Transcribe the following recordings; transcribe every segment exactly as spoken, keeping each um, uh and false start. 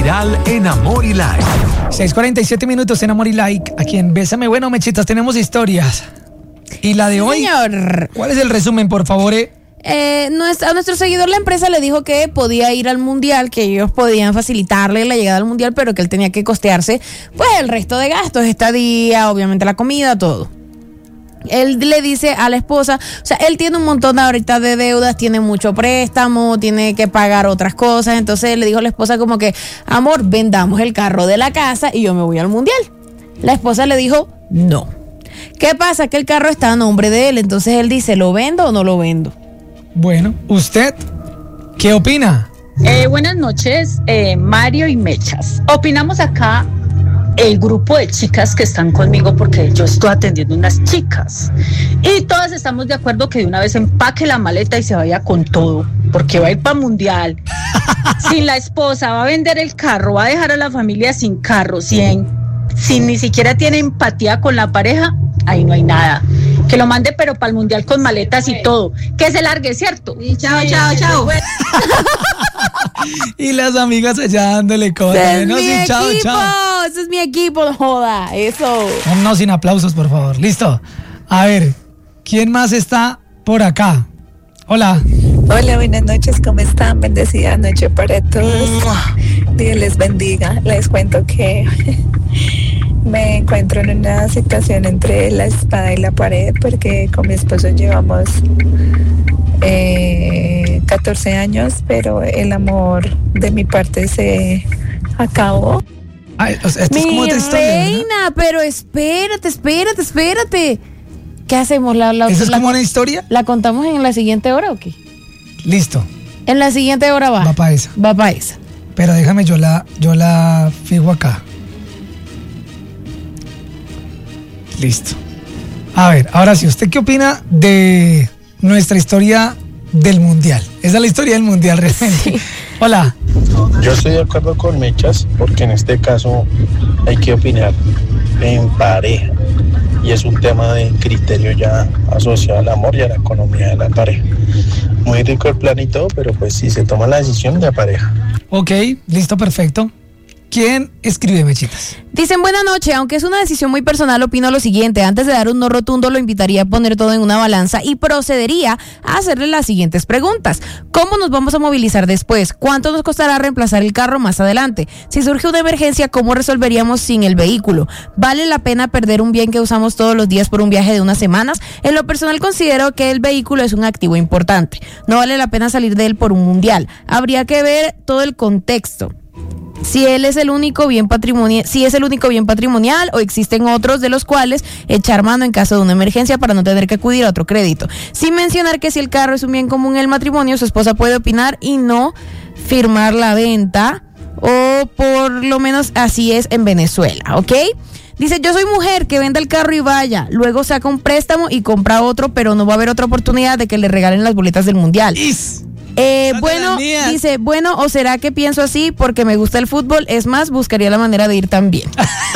viral en Amor y Like. seis cuarenta y siete minutos en Amor y Like. Aquí en Bésame. Bueno, Mechitas, tenemos historias. Y la de Sí, hoy, señor. ¿cuál es el resumen, por favor? Eh? Eh, nuestra, a nuestro seguidor la empresa le dijo que podía ir al mundial, que ellos podían facilitarle la llegada al mundial, pero que él tenía que costearse pues el resto de gastos, estadía, obviamente la comida, todo. Él le dice a la esposa, o sea, él tiene un montón ahorita de deudas, tiene mucho préstamo, tiene que pagar otras cosas, entonces le dijo a la esposa como que, amor, vendamos el carro de la casa y yo me voy al mundial. La esposa le dijo, no. ¿Qué pasa? Que el carro está a nombre de él, entonces él dice, ¿lo vendo o no lo vendo? Bueno, ¿usted qué opina? Eh, buenas noches, eh, Mario y Mechas. Opinamos acá el grupo de chicas que están conmigo porque yo estoy atendiendo unas chicas y todas estamos de acuerdo que de una vez empaque la maleta y se vaya con todo porque va a ir para mundial sin la esposa, va a vender el carro, va a dejar a la familia sin carro, sin, sin ni siquiera tiene empatía con la pareja. Ahí no hay nada. Que lo mande pero para el mundial con maletas y todo. Que se largue, ¿cierto? Y chao, chao, chao. Y las amigas allá dándole cosas. ¡Ese es No, mi sí, chao, equipo! chao. ¡Ese es mi equipo! No joda, eso. No, no, sin aplausos, por favor. Listo. A ver, ¿quién más está por acá? Hola. Hola, buenas noches, ¿cómo están? Bendecida noche para todos. Dios les bendiga. Les cuento que me encuentro en una situación entre la espada y la pared porque con mi esposo llevamos eh, catorce años, pero el amor de mi parte se acabó. Ay, o sea, esto es Mi como otra historia, reina, ¿verdad? pero espérate, espérate, espérate. ¿Qué hacemos? ¿La, la, ¿Eso es la- como una historia? ¿La contamos en la siguiente hora o qué? Listo. En la siguiente hora va. Va para esa. Va para esa. Pero déjame, yo la, yo la fijo acá. Listo. A ver, ahora sí, ¿usted qué opina de nuestra historia del mundial? Esa es la historia del mundial realmente. Hola. Yo estoy de acuerdo con Mechas porque en este caso hay que opinar en pareja y es un tema de criterio ya asociado al amor y a la economía de la pareja. Muy rico el plan y todo, pero pues si se toma la decisión de pareja. Ok, listo, perfecto. ¿Quién escribe, Mechitas? Dicen, buena noche, aunque es una decisión muy personal, opino lo siguiente. Antes de dar un no rotundo, lo invitaría a poner todo en una balanza y procedería a hacerle las siguientes preguntas. ¿Cómo nos vamos a movilizar después? ¿Cuánto nos costará reemplazar el carro más adelante? Si surge una emergencia, ¿cómo resolveríamos sin el vehículo? ¿Vale la pena perder un bien que usamos todos los días por un viaje de unas semanas? En lo personal considero que el vehículo es un activo importante. No vale la pena salir de él por un mundial. Habría que ver todo el contexto. Si él es el único bien patrimonial, si es el único bien patrimonial o existen otros de los cuales echar mano en caso de una emergencia para no tener que acudir a otro crédito. Sin mencionar que si el carro es un bien común en el matrimonio, su esposa puede opinar y no firmar la venta, o por lo menos así es en Venezuela, ¿ok? Dice, yo soy mujer, que venda el carro y vaya, luego saca un préstamo y compra otro, pero no va a haber otra oportunidad de que le regalen las boletas del mundial. Is. Eh, Son de bueno, las mías. dice, bueno, o será que pienso así porque me gusta el fútbol, es más, buscaría la manera de ir también.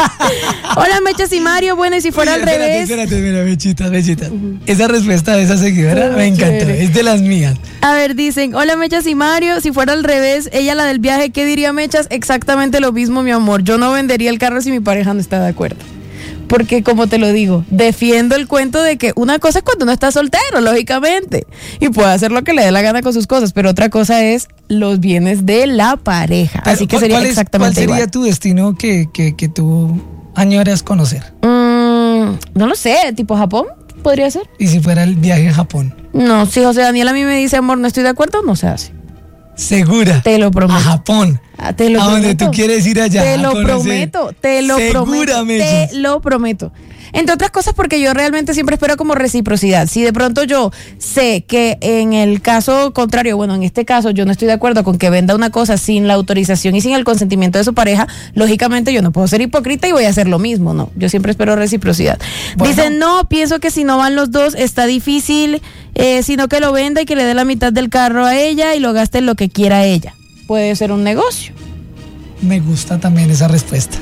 Hola, Mechas y Mario, bueno, y si fuera Oye, al espérate, revés. Espérate, mira, Mechitas, Mechitas. Esa respuesta de esa seguidora Oh, me encantó, chévere. es de las mías. A ver, dicen, hola Mechas y Mario, si fuera al revés, ella la del viaje, ¿qué diría Mechas? Exactamente lo mismo, mi amor, yo no vendería el carro si mi pareja no está de acuerdo. Porque como te lo digo, defiendo el cuento de que una cosa es cuando uno está soltero, lógicamente, y puede hacer lo que le dé la gana con sus cosas, pero otra cosa es los bienes de la pareja. Pero, Así que ¿cuál- sería cuál es- exactamente ¿Cuál sería igual. tu destino que, que, que tú añoras conocer? Mm, no lo sé, tipo Japón, podría ser. Y si fuera el viaje a Japón. No, si José Daniel a mí me dice, amor, no estoy de acuerdo, no se hace. Segura. Te lo prometo. A Japón. Ah, te lo a donde prometo. tú quieres ir allá. Te a lo conocer. prometo, te lo Segura, prometo. Mechas. Te lo prometo. Entre otras cosas porque yo realmente siempre espero como reciprocidad. Si de pronto yo sé que en el caso contrario, bueno, en este caso yo no estoy de acuerdo con que venda una cosa sin la autorización y sin el consentimiento de su pareja, lógicamente yo no puedo ser hipócrita y voy a hacer lo mismo, ¿no? Yo siempre espero reciprocidad. Bueno. Dicen, no, pienso que si no van los dos está difícil, eh, sino que lo venda y que le dé la mitad del carro a ella y lo gaste en lo que quiera ella. Puede ser un negocio. Me gusta también esa respuesta.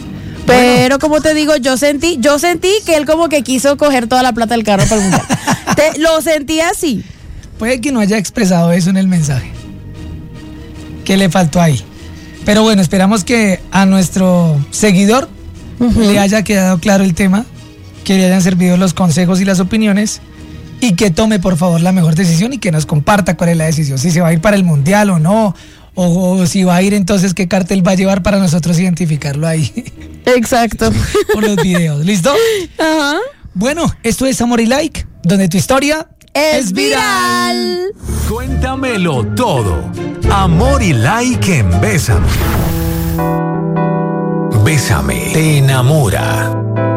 Pero como te digo, yo sentí, yo sentí que él como que quiso coger toda la plata del carro para el mundial. Te- lo sentí así. Puede que no haya expresado eso en el mensaje. ¿Qué le faltó ahí? Pero bueno, esperamos que a nuestro seguidor uh-huh. le haya quedado claro el tema, que le hayan servido los consejos y las opiniones y que tome por favor la mejor decisión y que nos comparta cuál es la decisión, si se va a ir para el mundial o no, o, o si va a ir entonces qué cartel va a llevar para nosotros identificarlo ahí. Exacto. Por los videos, ¿listo? Ajá. Bueno, esto es Amor y Like, donde tu historia es, es viral. viral. Cuéntamelo todo. Amor y Like en Bésame. Bésame te enamora.